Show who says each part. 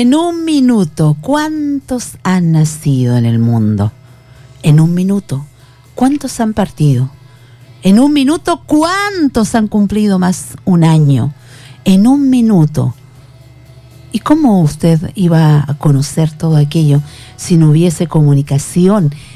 Speaker 1: En un minuto, ¿cuántos han nacido en el mundo? En un minuto, ¿cuántos han partido? En un minuto, ¿cuántos han cumplido más un año? En un minuto. ¿Y cómo usted iba a conocer todo aquello si no hubiese comunicación